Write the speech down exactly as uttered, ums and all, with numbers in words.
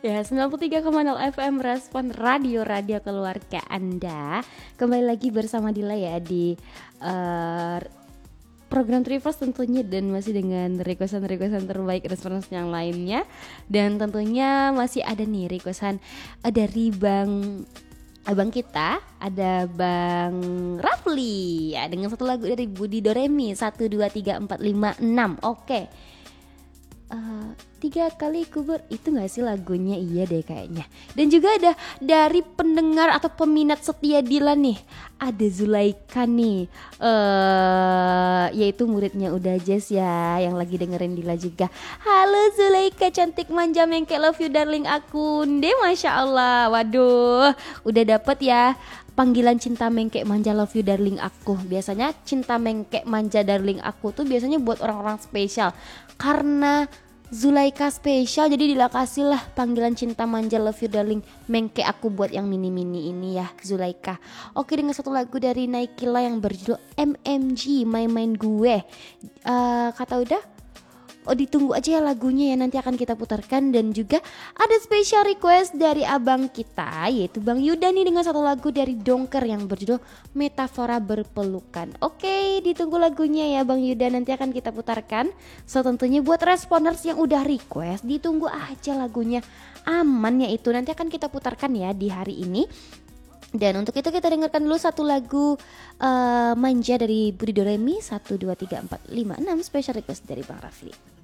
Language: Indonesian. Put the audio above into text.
Ya, sembilan puluh tiga koma nol F M Respon Radio-radio keluarga Anda. Kembali lagi bersama Dila ya di uh, program Trivers tentunya, dan masih dengan requestan-requestan terbaik respons yang lainnya. Dan tentunya masih ada nih requestan uh, dari Bang Abang kita, ada Bang Rafli ya, dengan satu lagu dari Budi Doremi satu dua tiga empat lima enam. Oke. Uh, tiga kali kubur itu gak sih lagunya? Iya deh kayaknya. Dan juga ada dari pendengar atau peminat setia Dila nih, ada Zulaika nih, uh, yaitu muridnya Uda Jazz ya, yang lagi dengerin Dila juga. Halo Zulaika, cantik manja mengke, love you darling aku deh, Masya Allah. Waduh, udah dapet ya panggilan cinta mengke manja love you darling aku. Biasanya cinta mengke manja darling aku tuh biasanya buat orang-orang spesial. Karena Zulaika spesial, jadi Dila kasih lah panggilan cinta manja love you darling mengke aku buat yang mini-mini ini ya, Zulaika. Oke, dengan satu lagu dari Naikila yang berjudul M M G, Main-Main Gue. uh, Kata udah, oh ditunggu aja ya lagunya ya, nanti akan kita putarkan. Dan juga ada special request dari abang kita, yaitu Bang Yuda nih, dengan satu lagu dari Dongker yang berjudul Metafora Berpelukan. Oke, ditunggu lagunya ya Bang Yuda, nanti akan kita putarkan. So tentunya buat responders yang udah request, ditunggu aja lagunya, aman ya itu, nanti akan kita putarkan ya di hari ini. Dan untuk itu kita dengarkan dulu satu lagu uh, Manja dari Budi Doremi satu dua tiga empat lima enam, special request dari Bang Rafli.